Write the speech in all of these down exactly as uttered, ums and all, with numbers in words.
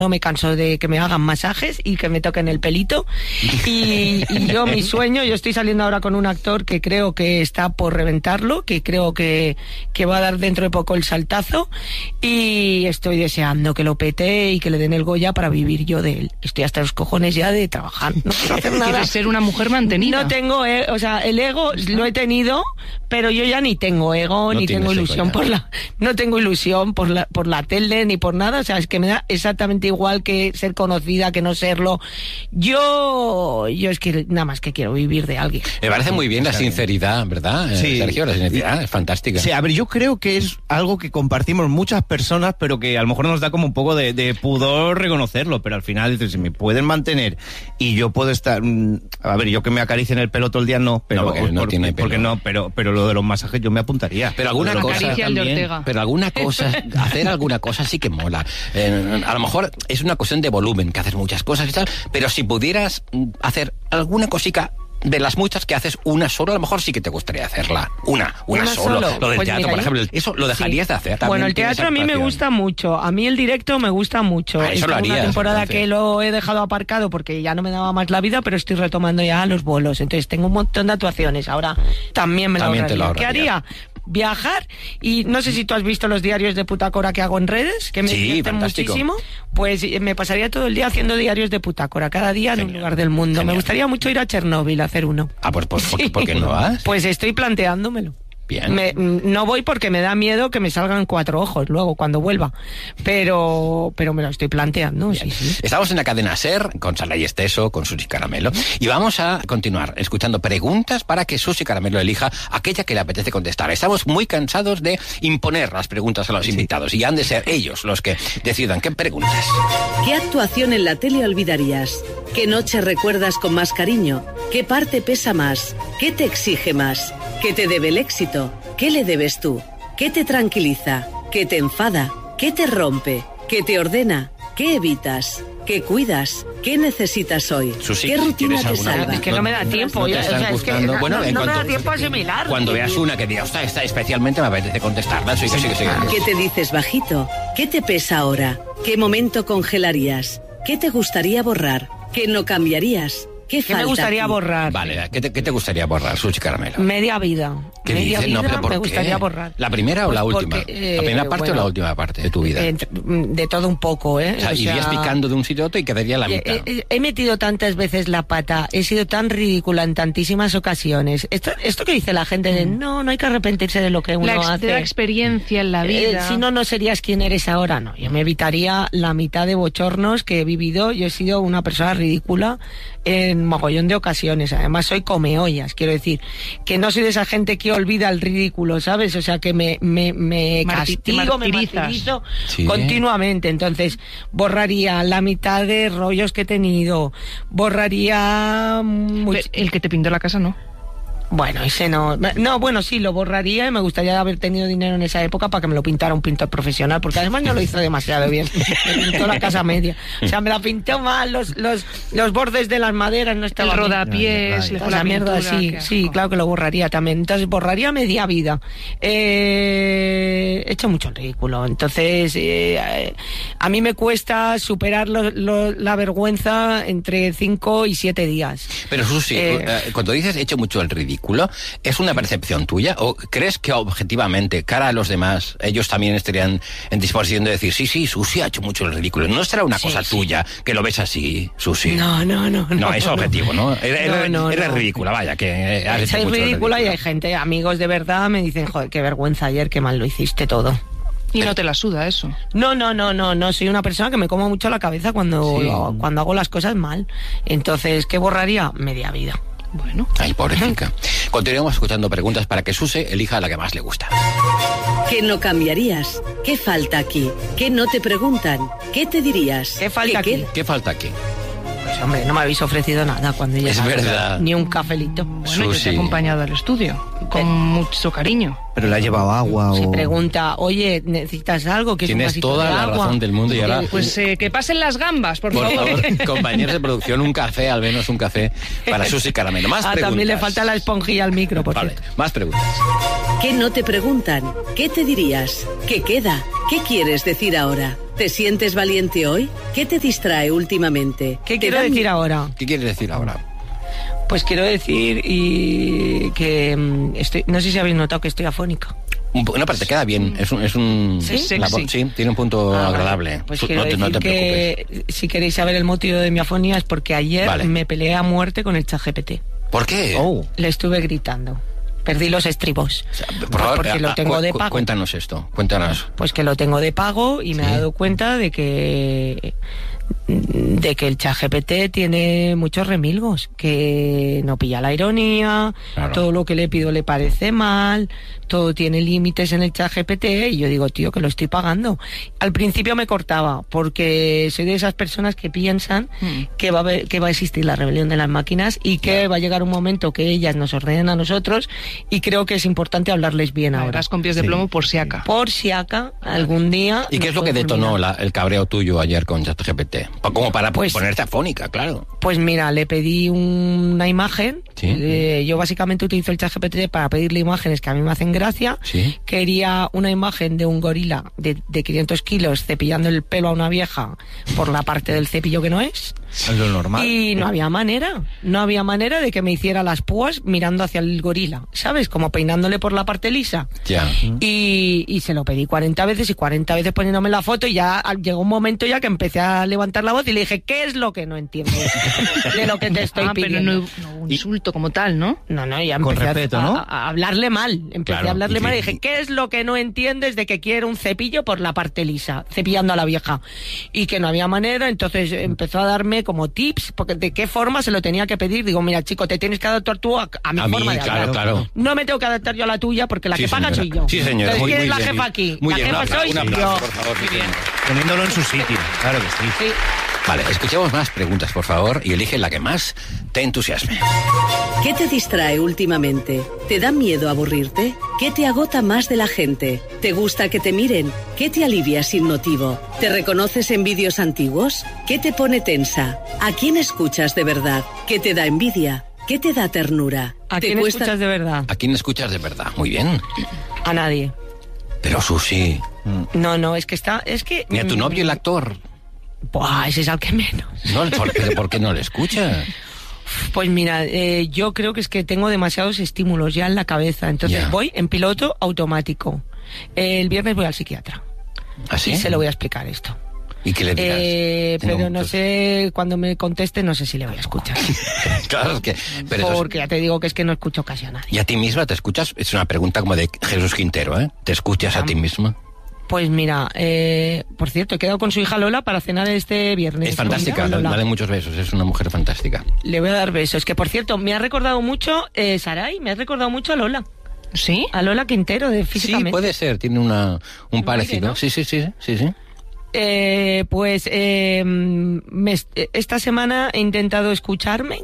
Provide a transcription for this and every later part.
No me canso de que me hagan masajes y que me toquen el pelito. Y, y yo, mi sueño, yo estoy saliendo ahora con un actor que creo que está por reventarlo, que creo que, que va a dar dentro de poco el saltazo. Y estoy deseando que lo pete y que le den el Goya para vivir yo de él. Estoy hasta los cojones ya de trabajar. No quiero hacer nada. ¿Quieres ser una mujer mantenida? No tengo, eh, o sea, el ego lo he tenido, pero yo ya ni tengo ego, no ni tengo ilusión ego, por la, no tengo ilusión por la, por la tele ni por nada. O sea, es que me da exactamente igual que ser conocida, que no serlo. Yo, yo es que nada más que quiero vivir de alguien. Me parece muy bien la sinceridad, ¿verdad, sí. Sergio? La sinceridad es fantástica. Sí, a ver, yo creo que es algo que compartimos muchas personas, pero que a lo mejor nos da como un poco de, de pudor reconocerlo, pero al final dices, si me pueden mantener y yo puedo estar, a ver, yo que me acaricien el pelo todo el día no, pero no, porque no por, tiene pelo. Porque no, pero, pero lo de los masajes yo me apuntaría. Pero alguna la cosa caricia también, de Ortega. pero alguna cosa, hacer alguna cosa sí que mola. Eh, a lo mejor es una cuestión de volumen, que haces muchas cosas y tal, pero si pudieras hacer alguna cosica de las muchas que haces, una sola, a lo mejor sí que te gustaría hacerla. Una, una, ¿Una solo. solo? Lo del Pues teatro, mira, por ejemplo, eso lo dejarías sí. de hacer. Bueno, el teatro a mí me gusta mucho. A mí el directo me gusta mucho. Ah, eso Esta lo harías, una temporada entonces. que lo he dejado aparcado porque ya no me daba más la vida, pero estoy retomando ya los bolos. Entonces tengo un montón de actuaciones. Ahora también me lo También te lo ahorraría. ¿Qué haría? Viajar, y no sé si tú has visto los diarios de Putacora que hago en redes, que me Sí, divierten fantástico. muchísimo, pues eh, me pasaría todo el día haciendo diarios de Putacora, cada día en un lugar del mundo. Genial. Me gustaría mucho ir a Chernóbil a hacer uno. Ah, pues, pues ¿por, Sí. ¿por qué no vas? Pues estoy planteándomelo. Bien. Me, no voy porque me da miedo que me salgan cuatro ojos luego cuando vuelva, pero pero me lo estoy planteando. Sí, sí. Estamos en la cadena SER con Salai Esteso, con Susi Caramelo, y vamos a continuar escuchando preguntas para que Susi Caramelo elija aquella que le apetece contestar. Estamos muy cansados de imponer las preguntas a los invitados y han de ser ellos los que decidan qué preguntas. ¿Qué actuación en la tele olvidarías? ¿Qué noche recuerdas con más cariño? ¿Qué parte pesa más? ¿Qué te exige más? ¿Qué te debe el éxito? ¿Qué le debes tú? ¿Qué te tranquiliza? ¿Qué te enfada? ¿Qué te rompe? ¿Qué te ordena? ¿Qué evitas? ¿Qué cuidas? ¿Qué necesitas hoy? Susi, ¿Qué rutina ¿tienes te alguna? salva? Es que no me da tiempo. ¿No te yo- o están sea, es que gustando? no, Bueno, no- en no me cuanto- da tiempo a asimilar. Cuando veas una que diga, ostras, esta especialmente me apetece contestarla, sí que sí que sí. que- ¿Qué te dices bajito? ¿Qué te pesa ahora? ¿Qué momento congelarías? ¿Qué te gustaría borrar? ¿Qué no cambiarías? ¿Qué ¿Qué falta me gustaría aquí? borrar? Vale, ¿qué te, qué te gustaría borrar, Susi Caramelo? Media vida. ¿Qué Media dices? vida No, pero ¿por me qué? gustaría borrar. ¿La primera o Pues la porque, última? eh, ¿La primera parte bueno, o la última parte de tu vida? Eh, de todo un poco, ¿eh? O sea, O irías sea, picando de un sitio a otro y quedaría la He, mitad. he- he metido tantas veces la pata, he sido tan ridícula en tantísimas ocasiones. Esto, esto que dice la gente de no, no hay que arrepentirse de lo que uno La, ex- hace. de la experiencia en la Eh, vida. si no, no serías quien eres ahora, no. Yo me evitaría la mitad de bochornos que he vivido. Yo he sido una persona ridícula en mogollón de ocasiones. Además, soy comeollas, quiero decir. Que no soy de esa gente que olvida el ridículo, ¿sabes? O sea, que me, me, me Marti- te castigo, me martirizas. martirizo Sí. continuamente. Entonces, borraría la mitad de rollos que he tenido. Borraría... much- El que te pintó la casa, no. Bueno, ese no. No, bueno, sí, lo borraría y me gustaría haber tenido dinero en esa época para que me lo pintara un pintor profesional, porque además no lo hizo demasiado bien. Me pintó la casa media. O sea, me la pintó mal, los, los, los bordes de las maderas no El estaban bien. rodapiés, le Toda fue la esa mierda, pintura, sí, qué sí, asco. claro que lo borraría también. Entonces, borraría media vida. Eh, he hecho mucho el ridículo. Entonces, eh, a mí me cuesta superar lo- lo- la vergüenza entre cinco y siete días. Pero Susi, Eh, eh, cuando dices he hecho mucho el ridículo, ¿es una percepción tuya? ¿O crees que objetivamente, cara a los demás, ellos también estarían en disposición de decir, sí, sí, Susi ha hecho mucho el ridículo? ¿No será una Sí, cosa sí. tuya que lo ves así, Susi? No, no, no. No, es objetivo, ¿no? Eres, No, no, eres no. ridícula, vaya, que eh, has hecho Soy mucho el ridícula y ridículo. hay gente, amigos de verdad, me dicen, joder, qué vergüenza ayer, qué mal lo hiciste todo. Y no te la suda eso. No, no, no, no, no, soy una persona que me como mucho la cabeza cuando, Sí. lo- cuando hago las cosas mal. Entonces, ¿qué borraría? Media vida. Bueno. Ay, pobrecita. Continuamos escuchando preguntas para que Susi elija la que más le gusta. ¿Qué no cambiarías? ¿Qué falta aquí? ¿Qué no te preguntan? ¿Qué te dirías? ¿Qué falta ¿Qué aquí? ¿Qué falta aquí? Pues hombre, no me habéis ofrecido nada cuando Es llegaba. verdad. Ni un cafelito. Bueno, yo te Susi. he acompañado al estudio con Eh. mucho cariño. Pero le ha llevado agua Si o... pregunta, oye, ¿necesitas algo? ¿Quieres un Tienes vasito toda de la agua? razón del mundo y ahora... Pues eh, que pasen las gambas, por, Por favor. favor, compañeros de producción, un café, al menos un café para Susi Caramelo. Más Ah, preguntas. también le falta la esponjilla al micro, por Vale, cierto. más preguntas. ¿Qué no te preguntan? ¿Qué te dirías? ¿Qué queda? ¿Qué quieres decir ahora? ¿Te sientes valiente hoy? ¿Qué te distrae últimamente? ¿Qué ¿Te quiero da decir mi- ahora? ¿Qué quieres decir ahora? Pues quiero decir y que mm, estoy, no sé si habéis notado que estoy afónica. Un po- No, pero te queda bien. Es un... Es un Sí, la sexy. voz- sí, tiene un punto Ah, vale. agradable. Pues Tú- quiero no, te, decir no te preocupes. que si queréis saber el motivo de mi afonía es porque ayer Vale. me peleé a muerte con el ChatGPT. ¿Por qué? Oh. Le estuve gritando. Perdí los estribos. O sea, por Pues favor, porque ah, lo tengo cu- de cu- pago. Cuéntanos esto. Cuéntanos. Pues que lo tengo de pago y me Sí. he dado cuenta de que de que el ChatGPT tiene muchos remilgos, que no pilla la ironía, Claro. todo lo que le pido le parece mal, todo tiene límites en el ChatGPT y yo digo, tío, que lo estoy pagando. Al principio me cortaba porque soy de esas personas que piensan Mm. que va a haber- que va a existir la rebelión de las máquinas y que va a llegar un momento que ellas nos ordenen a nosotros y creo que es importante hablarles bien ahora. Vas con pies de Sí. plomo por si acá. Por si acá algún día. ¿Y qué nos es lo que puede detonó fulminar. la- el cabreo tuyo ayer con ChatGPT? Pa- Como para Pues- ponerte afónica, claro. Pues mira, le pedí un- una imagen. Sí. Eh, yo básicamente utilizo el ChatGPT para pedirle imágenes que a mí me hacen gracia. Sí. Quería una imagen de un gorila de, de quinientos kilos cepillando el pelo a una vieja por la parte del cepillo que no es. Es lo normal. Y no había manera. No había manera de que me hiciera las púas mirando hacia el gorila. ¿Sabes? Como peinándole por la parte lisa. Ya. Y, y se lo pedí cuarenta veces y cuarenta veces poniéndome la foto y ya al- llegó un momento ya que empecé a levantar la voz y le dije, ¿qué es lo que no entiendes de lo que te estoy Ah, pero pidiendo? no, no un insulto como tal, ¿no? No, no, ya Con empecé a- respeto, a, ¿no? a- a hablarle mal. Empecé Claro, a hablarle y mal y que- dije, ¿qué es lo que no entiendes de que quiero un cepillo por la parte lisa? Cepillando a la vieja. Y que no había manera, entonces empezó a darme como tips, porque de qué forma se lo tenía que pedir. Digo, mira, chico, te tienes que adaptar tú a, a mi A mí, forma de claro, hablar. claro. No me tengo que adaptar yo a la tuya porque la Sí, que paga señora. soy yo. Sí, señora. Entonces, Muy, ¿quién muy es la bien. jefa aquí? Muy la bien, un jefa aplauso, soy un aplauso, yo. por favor. Muy bien. Poniéndolo en su sitio. Claro que sí. Sí. Vale, escuchemos más preguntas, por favor, y elige la que más te entusiasme. ¿Qué te distrae últimamente? ¿Te da miedo aburrirte? ¿Qué te agota más de la gente? ¿Te gusta que te miren? ¿Qué te alivia sin motivo? ¿Te reconoces en vídeos antiguos? ¿Qué te pone tensa? ¿A quién escuchas de verdad? ¿Qué te da envidia? ¿Qué te da ternura? ¿A ¿Te quién cuesta- escuchas de verdad? ¿A quién escuchas de verdad? Muy bien. A nadie. Pero Susi, No, no, es que está, es que... ni a tu mm, novio el actor. Buah, ese es al que menos. No, ¿por, pero ¿por qué no le escuchas? Pues mira, eh, yo creo que es que tengo demasiados estímulos ya en la cabeza, entonces Ya. voy en piloto automático. El viernes voy al psiquiatra ¿Así? y se lo voy a explicar esto. ¿Y qué le dirás? Eh, Tengo pero no muchos- sé, cuando me conteste no sé si le voy a escuchar. Claro, es que... Pero eso es- Porque ya te digo que es que no escucho casi a nadie. ¿Y a ti misma te escuchas? Es una pregunta como de Jesús Quintero, ¿eh? ¿Te escuchas a ti misma? Pues mira, eh, por cierto, he quedado con su hija Lola para cenar este viernes. Es fantástica, Lola. dale muchos besos, es una mujer fantástica. Le voy a dar besos. Que por cierto, me ha recordado mucho, eh, Saray, me ha recordado mucho a Lola. ¿Sí? A Lola Quintero, de físicamente. Sí, puede ser, tiene una, un Un parecido. aire, ¿no? Sí, sí, sí, sí, sí. Eh, pues eh, me est- esta semana he intentado escucharme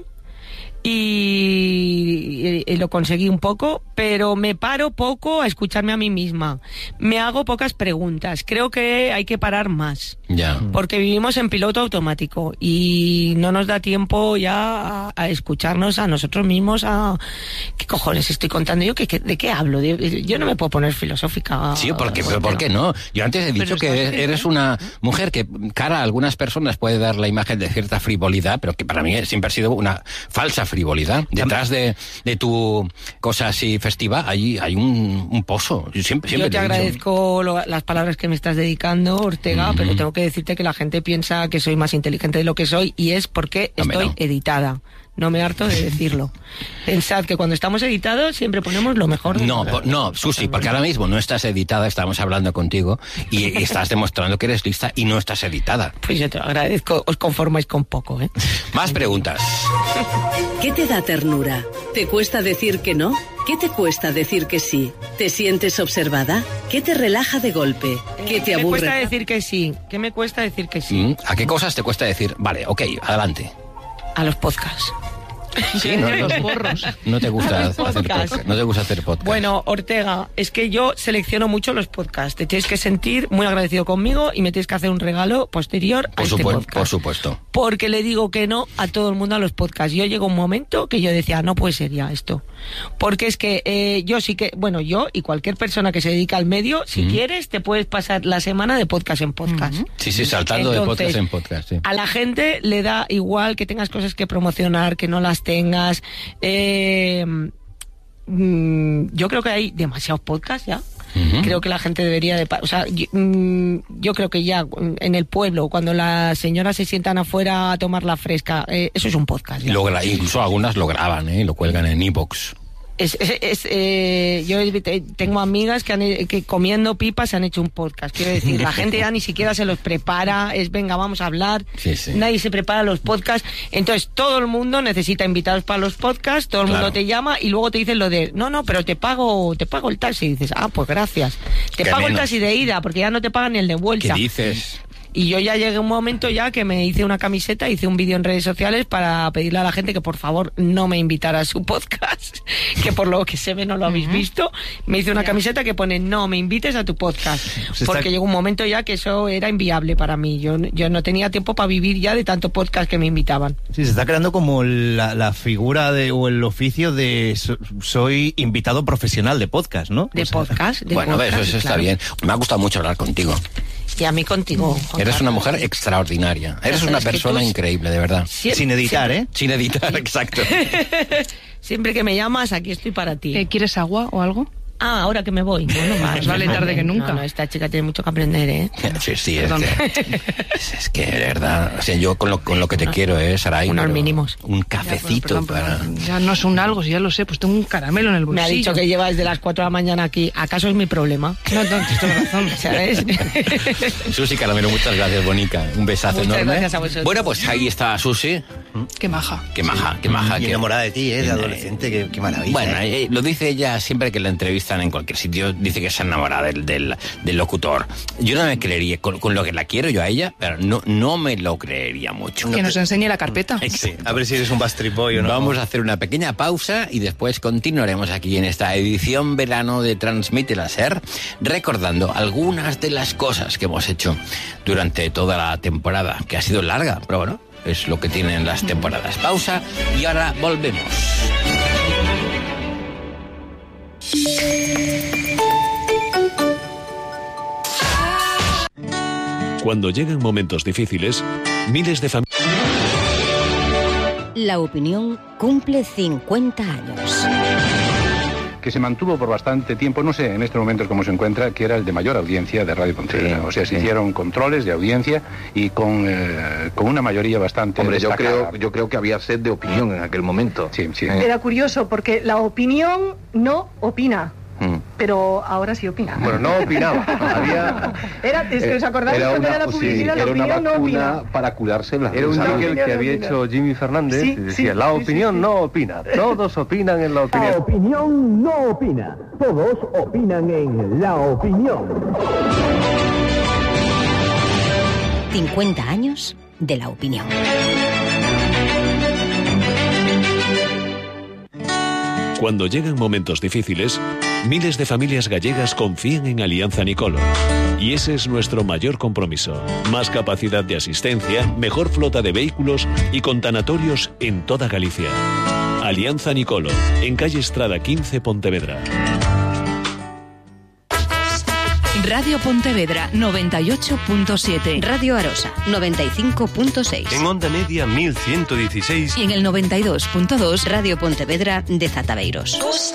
y, y- y lo conseguí un poco, pero me paro poco a escucharme a mí misma. Me hago pocas preguntas. Creo que hay que parar más. Ya. Porque vivimos en piloto automático y no nos da tiempo ya a, a escucharnos a nosotros mismos. A ¿qué cojones estoy contando yo? ¿Qué, qué- ¿De qué hablo? De- yo no me puedo poner filosófica. Sí, porque, pero ¿por qué no? Yo antes he dicho Pero que estás bien, eres ¿eh? una mujer que cara a algunas personas puede dar la imagen de cierta frivolidad, pero que para mí siempre ha sido una falsa frivolidad. Detrás de, de tu cosa así festiva, ahí hay un, un pozo. Yo siempre, siempre Yo te he dicho. agradezco lo- las palabras que me estás dedicando, Ortega, Ujú. pero tengo que decirte que la gente piensa que soy más inteligente de lo que soy y es porque Hombre, estoy no. editada. No me harto de decirlo. Pensad que cuando estamos editados siempre ponemos lo mejor. de No, nosotros. po- no, Susi, porque ahora mismo no estás editada, estamos hablando contigo y, y estás demostrando que eres lista y no estás editada. Pues yo te lo agradezco, os conformáis con poco, ¿eh? Más preguntas. ¿Qué te da ternura? ¿Te cuesta decir que no? ¿Qué te cuesta decir que sí? ¿Te sientes observada? ¿Qué te relaja de golpe? ¿Qué te me cuesta aburre? decir que sí? ¿Qué me cuesta decir que sí? Mm, ¿A qué cosas te cuesta decir? Vale, ok, adelante. A los podcasts. Sí, no, los no, porros. no te gusta Los hacer podcasts. podcast. No te gusta hacer podcast. Bueno, Ortega, es que yo selecciono mucho los podcasts. Te tienes que sentir muy agradecido conmigo y me tienes que hacer un regalo posterior a por, este supue- podcast. por supuesto. Porque le digo que no a todo el mundo a los podcasts. Yo llego un momento que yo decía, no puede ser ya esto. Porque es que eh, yo sí que, bueno, yo y cualquier persona que se dedica al medio, si Mm. quieres, te puedes pasar la semana de podcast en podcast. Sí, sí, saltando de Entonces, podcast en podcast. Sí. A la gente le da igual que tengas cosas que promocionar, que no las tengas. Eh, mm, yo creo que hay demasiados podcasts ya. Ujú. Creo que la gente debería de... pa- O sea, yo, mm, yo creo que ya mm, en el pueblo, cuando las señoras se sientan afuera a tomar la fresca, eh, eso es un podcast. Y ya. lo gra- incluso algunas lo graban, ¿eh? Y lo cuelgan en iVoox. Es, es, es, eh, yo te- tengo amigas que, han, que comiendo pipas han hecho un podcast. Quiero decir, la gente ya ni siquiera se los prepara. Es venga, vamos a hablar. Sí, sí. Nadie se prepara los podcasts. Entonces todo el mundo necesita invitados para los podcasts. Todo el Claro. mundo te llama y luego te dicen lo de no, no, pero te pago, te pago el taxi. Y dices, ah, pues gracias. Te ¿Qué pago el menos? taxi de ida porque ya no te pagan ni el de ¿Qué vuelta. dices? Y yo ya llegué a un momento ya que me hice una camiseta, hice un vídeo en redes sociales para pedirle a la gente que por favor no me invitara a su podcast, que por lo que se ve no lo habéis visto. Me hice una camiseta que pone no me invites a tu podcast, Se porque está- llegó un momento ya que eso era inviable para mí. Yo, yo no tenía tiempo para vivir ya de tanto podcast que me invitaban. Sí, se está creando como la, la figura de, o el oficio de so- soy invitado profesional de podcast, ¿no? De O sea, podcast. De Bueno, podcast, eso, eso está claro. bien. Me ha gustado mucho hablar contigo. Y a mí contigo. Juan Eres una Carlos. mujer extraordinaria. Eres Pero una es que persona tú- increíble, de verdad. Sie- Sin editar, siempre, ¿eh? Sin editar, exacto. Siempre que me llamas, aquí estoy para ti. Eh, ¿Quieres agua o algo? Ah, ahora que me voy. Bueno, Más vale tarde que nunca. No, no, esta chica tiene mucho que aprender, ¿eh? Sí, sí, es Perdón. que, es, es que de verdad, o sea, yo con lo, con lo que te quiero, eh, Saray, Unos pero mínimos. un Ya, cafecito perdón, para... perdón, ya no es un algo, si ya lo sé, pues tengo un caramelo en el Me bolsillo. ha dicho que lleva desde las cuatro de la mañana aquí. ¿Acaso es mi problema? No, no, tienes toda razón. ¿Sabes? Susi Caramelo, muchas gracias, Bonica. Un besazo Muchas enorme. gracias a vosotros. Bueno, pues ahí está Susi. Qué maja. Qué maja, qué maja. Y qué- enamorada de ti, ¿eh? De adolescente, qué, qué maravilla. Bueno, ¿eh? eh, lo dice ella siempre que la entrevistan en cualquier sitio, dice que se enamora del, del, del locutor. Yo no me creería, con, con lo que la quiero yo a ella, pero no, no me lo creería mucho. Que nos enseñe la carpeta. Sí, a ver si eres un Backstreet Boy o no. Vamos a hacer una pequeña pausa y después continuaremos aquí en esta edición verano de Transmite la SER, recordando algunas de las cosas que hemos hecho durante toda la temporada, que ha sido larga, pero bueno, es lo que tienen las temporadas. Pausa y ahora volvemos. Cuando llegan momentos difíciles, miles de familias... La opinión cumple cincuenta años. Que se mantuvo por bastante tiempo, no sé en estos momentos cómo se encuentra, que era el de mayor audiencia de Radio Pontevedra. O sea, se hicieron controles de audiencia y con, eh, con una mayoría bastante Hombre, yo destacada. creo, yo creo que había sed de opinión en aquel momento. Sí, sí. Eh, Era curioso porque la opinión no opina, mm. pero ahora sí opina. Bueno, no opinaba. Había, Era, es que os acordáis cuando era la sí, publicidad, la era una opinión no vacuna opina. para curarse las Era un risas. jingle que había hecho Jimmy Fernández Sí, y decía, sí, la sí, opinión sí, sí. no opina, todos opinan en la opinión. opinión no opina. Todos opinan en La Opinión. cincuenta años de la opinión. Cuando llegan momentos difíciles, miles de familias gallegas confían en Alianza Nicolo. Y ese es nuestro mayor compromiso. Más capacidad de asistencia, mejor flota de vehículos y con tanatorios en toda Galicia. Alianza Nicolo, en calle Estrada quince, Pontevedra. Radio Pontevedra noventa y ocho punto siete. Radio Arosa noventa y cinco punto seis. En Onda Media mil ciento dieciséis. Y en el noventa y dos punto dos. Radio Pontevedra de Zataveiros.